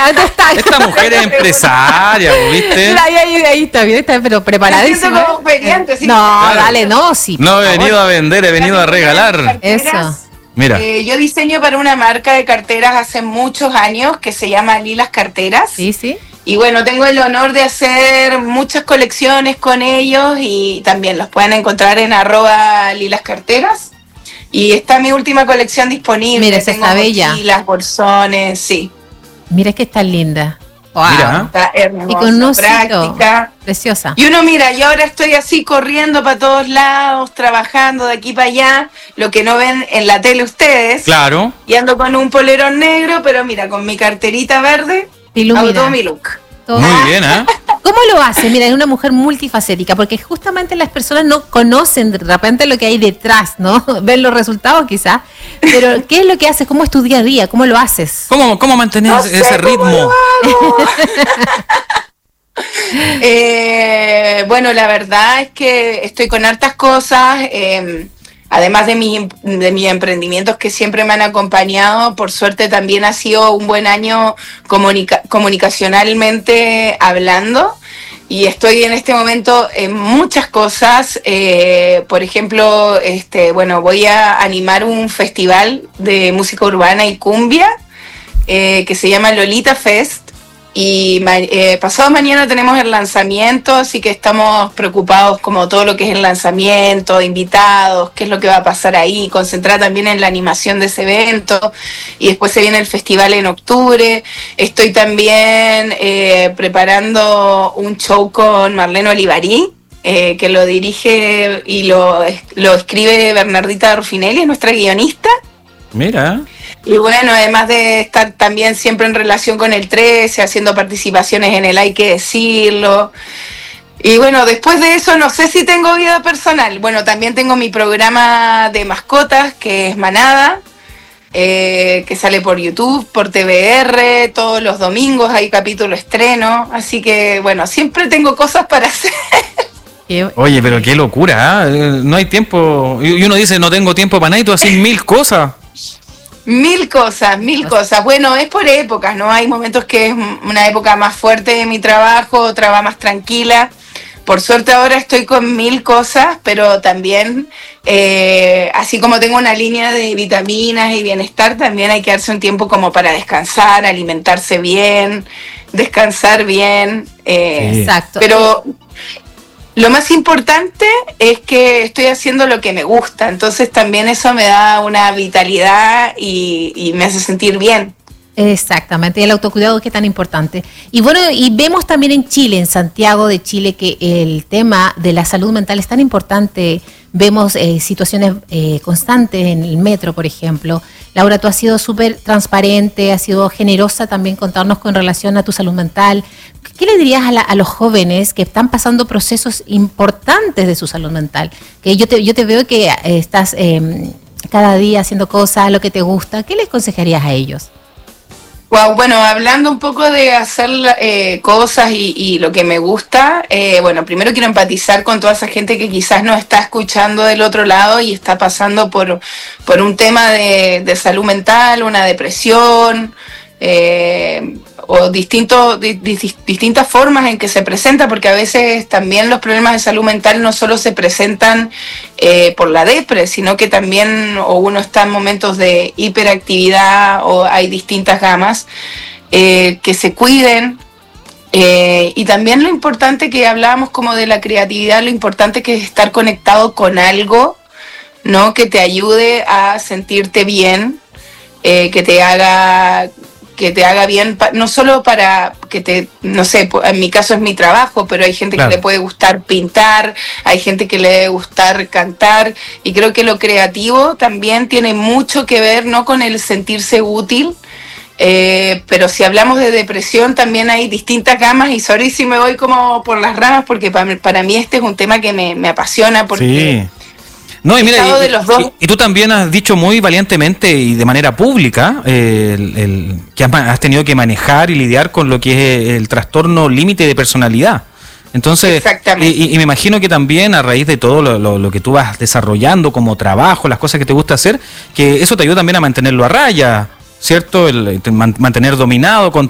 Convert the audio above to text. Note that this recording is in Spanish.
¿dónde está? Esta mujer es empresaria, ¿viste? Ahí está bien, pero preparadísima. Me siento como peleante, sí. No, Claro. dale, no, sí. No he por venido favor. a vender, he venido a regalar. Eso. Mira. Yo diseño para una marca de carteras hace muchos años que se llama Lilas Carteras. Sí, sí. Y bueno, tengo el honor de hacer muchas colecciones con ellos y también los pueden encontrar en @lilascarteras. Y está mi última colección disponible. Mira, esa tengo está bella. mochilas, bolsones, sí. Mira que está linda. Wow. Mira. Está hermosa, Y con un osito. práctica. Preciosa. Y uno, mira, yo ahora estoy así corriendo para todos lados, trabajando de aquí para allá, lo que no ven en la tele ustedes. Claro. Y ando con un polerón negro, pero mira, con mi carterita verde, Te ilumina. hago todo mi look. Todo. Muy bien, ¿eh? ¿Cómo lo hace? Mira, es una mujer multifacética, porque justamente las personas no conocen de repente lo que hay detrás, ¿no? Ven los resultados quizás, pero ¿qué es lo que haces? ¿Cómo es tu día a día? ¿Cómo lo haces? ¿Cómo mantener No sé ese cómo ritmo? lo hago. Bueno, la verdad es que estoy con hartas cosas, además de mis emprendimientos que siempre me han acompañado. Por suerte también ha sido un buen año comunicacionalmente hablando. Y estoy en este momento en muchas cosas. Por ejemplo, bueno, voy a animar un festival de música urbana y cumbia que se llama Lolita Fest. Y pasado mañana tenemos el lanzamiento, así que estamos preocupados como todo lo que es el lanzamiento, invitados, qué es lo que va a pasar ahí, concentrar también en la animación de ese evento. Y después se viene el festival en octubre. Estoy también preparando un show con Marlene Olivarí, que lo dirige y lo escribe Bernardita Rufinelli, nuestra guionista. Mira. Y bueno, además de estar también siempre en relación con el 13, haciendo participaciones en el Hay que decirlo. Y bueno, después de eso no sé si tengo vida personal. Bueno, también tengo mi programa de mascotas, que es Manada, que sale por YouTube, por TVR, todos los domingos hay capítulo estreno. Así que bueno, siempre tengo cosas para hacer. Oye, pero qué locura, ¿eh? No hay tiempo. Y uno dice, no tengo tiempo para nada y tú haces 1000 cosas. Mil cosas. Bueno, es por épocas, ¿no? Hay momentos que es una época más fuerte de mi trabajo, otra va más tranquila. Por suerte ahora estoy con 1000 cosas, pero también, así como tengo una línea de vitaminas y bienestar, también hay que darse un tiempo como para descansar, alimentarse bien, descansar bien. Exacto. Pero lo más importante es que estoy haciendo lo que me gusta, entonces también eso me da una vitalidad y me hace sentir bien. Exactamente, y el autocuidado que es tan importante. Y bueno, y vemos también en Chile, en Santiago de Chile, que el tema de la salud mental es tan importante. Vemos situaciones constantes en el metro, por ejemplo. Laura, tú has sido súper transparente, has sido generosa también contarnos con relación a tu salud mental. ¿Qué le dirías a los jóvenes que están pasando procesos importantes de su salud mental? Que yo te veo que estás cada día haciendo cosas, lo que te gusta. ¿Qué les aconsejarías a ellos? Wow, bueno, hablando un poco de hacer cosas y lo que me gusta, bueno, primero quiero empatizar con toda esa gente que quizás nos está escuchando del otro lado y está pasando por un tema de salud mental, una depresión, o distintas formas en que se presenta, porque a veces también los problemas de salud mental no solo se presentan por la depre, sino que también o uno está en momentos de hiperactividad o hay distintas gamas, que se cuiden. Y también lo importante que hablábamos como de la creatividad, lo importante que es estar conectado con algo, ¿no? Que te ayude a sentirte bien, que te haga bien, no solo para que no sé, en mi caso es mi trabajo, pero hay gente, claro, que le puede gustar pintar, hay gente que le debe gustar cantar, y creo que lo creativo también tiene mucho que ver, no con el sentirse útil, pero si hablamos de depresión también hay distintas gamas, y sorry si me voy como por las ramas, porque para mí este es un tema que me apasiona, porque... Sí. No, y mira, y tú también has dicho muy valientemente y de manera pública que has tenido que manejar y lidiar con lo que es el trastorno límite de personalidad. Entonces, y me imagino que también a raíz de todo lo que tú vas desarrollando como trabajo, las cosas que te gusta hacer, que eso te ayuda también a mantenerlo a raya, ¿cierto? Mantener dominado,